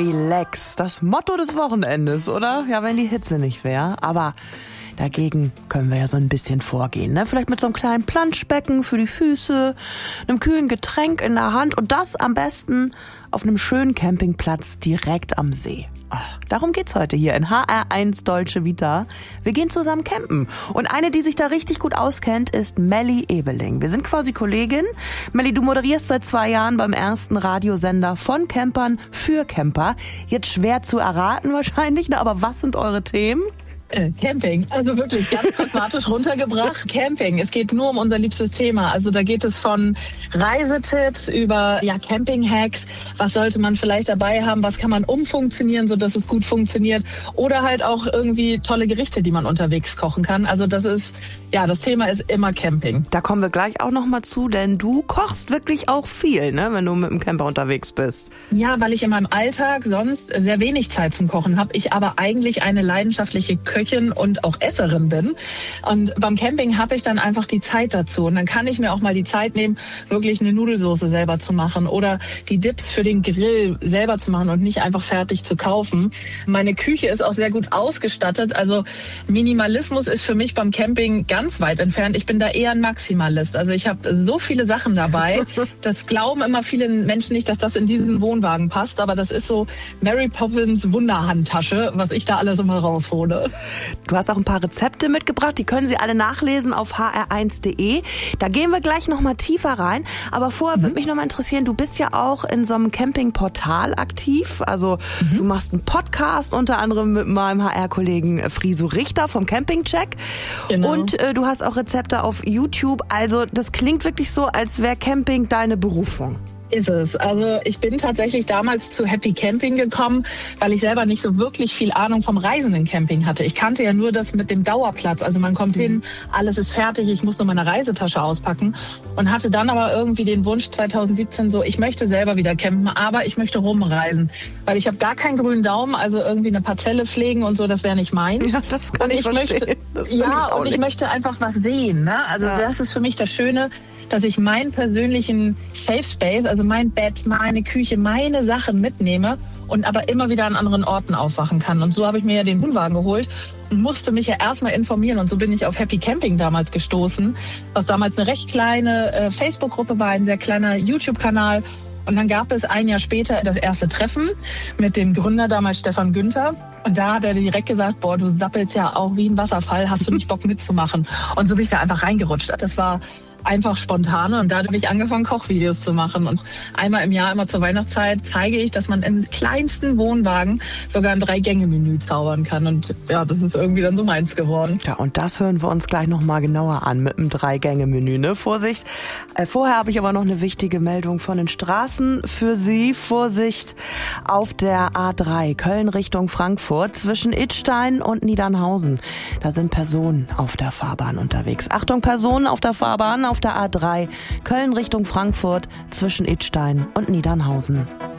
Relax. Das Motto des Wochenendes, oder? Ja, wenn die Hitze nicht wäre. Aber dagegen können wir ja so ein bisschen vorgehen, ne? Vielleicht mit so einem kleinen Planschbecken für die Füße, einem kühlen Getränk in der Hand und das am besten auf einem schönen Campingplatz direkt am See. Darum geht's heute hier in HR1 Deutsche Vita. Wir gehen zusammen campen. Und eine, die sich da richtig gut auskennt, ist Melli Ebeling. Wir sind quasi Kollegin. Melli, du moderierst seit 2 Jahren beim ersten Radiosender von Campern für Camper. Jetzt schwer zu erraten wahrscheinlich, ne? Aber was sind eure Themen? Camping, also wirklich ganz pragmatisch runtergebracht. Camping, es geht nur um unser liebstes Thema. Also da geht es von Reisetipps über Camping-Hacks, was sollte man vielleicht dabei haben, was kann man umfunktionieren, sodass es gut funktioniert oder halt auch irgendwie tolle Gerichte, die man unterwegs kochen kann. Also das Thema ist immer Camping. Da kommen wir gleich auch noch mal zu, denn du kochst wirklich auch viel, ne, wenn du mit dem Camper unterwegs bist. Ja, weil ich in meinem Alltag sonst sehr wenig Zeit zum Kochen habe. Ich aber eigentlich eine leidenschaftliche Köchin und auch Esserin bin. Und beim Camping habe ich dann einfach die Zeit dazu. Und dann kann ich mir auch mal die Zeit nehmen, wirklich eine Nudelsoße selber zu machen oder die Dips für den Grill selber zu machen und nicht einfach fertig zu kaufen. Meine Küche ist auch sehr gut ausgestattet. Also Minimalismus ist für mich beim Camping ganz weit entfernt. Ich bin da eher ein Maximalist. Also ich habe so viele Sachen dabei. Das glauben immer viele Menschen nicht, dass das in diesen Wohnwagen passt. Aber das ist so Mary Poppins Wunderhandtasche, was ich da alles immer raushole. Du hast auch ein paar Rezepte mitgebracht, die können Sie alle nachlesen auf hr1.de. Da gehen wir gleich noch mal tiefer rein. Aber vorher würde mich noch mal interessieren, du bist ja auch in so einem Campingportal aktiv. Also du machst einen Podcast, unter anderem mit meinem HR-Kollegen Friso Richter vom Campingcheck. Genau. Und du hast auch Rezepte auf YouTube. Also das klingt wirklich so, als wäre Camping deine Berufung. Ist es. Also ich bin tatsächlich damals zu Happy Camping gekommen, weil ich selber nicht so wirklich viel Ahnung vom reisenden Camping hatte. Ich kannte ja nur das mit dem Dauerplatz. Also man kommt hin, alles ist fertig, ich muss nur meine Reisetasche auspacken und hatte dann aber irgendwie den Wunsch 2017 so, ich möchte selber wieder campen, aber ich möchte rumreisen, weil ich habe gar keinen grünen Daumen, also irgendwie eine Parzelle pflegen und so, das wäre nicht meins. Ja, das kann ich verstehen. Ich möchte einfach was sehen, ne? Also das ist für mich das Schöne, dass ich meinen persönlichen Safe Space, also mein Bett, meine Küche, meine Sachen mitnehme und aber immer wieder an anderen Orten aufwachen kann. Und so habe ich mir ja den Wohnwagen geholt und musste mich ja erstmal informieren. Und so bin ich auf Happy Camping damals gestoßen, was damals eine recht kleine Facebook-Gruppe war, ein sehr kleiner YouTube-Kanal. Und dann gab es ein Jahr später das erste Treffen mit dem Gründer damals Stefan Günther. Und da hat er direkt gesagt, boah, du sappelst ja auch wie ein Wasserfall, hast du nicht Bock mitzumachen? Und so bin ich da einfach reingerutscht. Das war einfach spontan und da habe ich angefangen, Kochvideos zu machen. Und einmal im Jahr, immer zur Weihnachtszeit, zeige ich, dass man im kleinsten Wohnwagen sogar ein 3-Gänge-Menü zaubern kann. Und ja, das ist irgendwie dann so meins geworden. Ja, und das hören wir uns gleich nochmal genauer an mit einem 3-Gänge-Menü, ne? Vorsicht. Vorher habe ich aber noch eine wichtige Meldung von den Straßen für Sie. Vorsicht auf der A3 Köln Richtung Frankfurt zwischen Idstein und Niedernhausen. Da sind Personen auf der Fahrbahn unterwegs. Achtung, Personen auf der Fahrbahn auf der A3 Köln Richtung Frankfurt zwischen Idstein und Niedernhausen.